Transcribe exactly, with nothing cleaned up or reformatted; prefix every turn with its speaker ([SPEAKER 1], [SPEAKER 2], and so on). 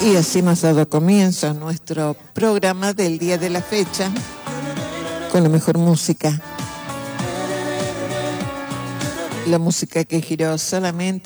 [SPEAKER 1] Y así hemos dado comienzo a nuestro programa del día de la fecha con la mejor música. La música que giró solamente